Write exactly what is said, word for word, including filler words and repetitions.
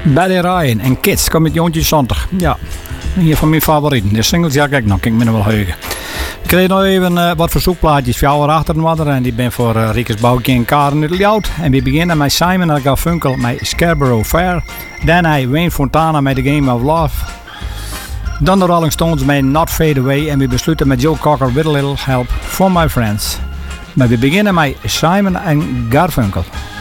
Betty Ryan en Kids komt met Joontje Zondag. Ja, een van mijn favorieten. De singles, ja kijk, nou kan ik me nog wel heugen. Ik kreeg nog even uh, wat verzoekplaatjes voor jou achter de water. En die ben voor uh, Riekes Boukje en Karen uit Ljout. En we beginnen met Simon en Garfunkel met Scarborough Fair. Dan hij Wayne Fontana met The Game of Love. Dan de Rolling Stones met Not Fade Away. En we besluiten met Joe Cocker with a Little Help from My Friends. Maar we beginnen met Simon en Garfunkel.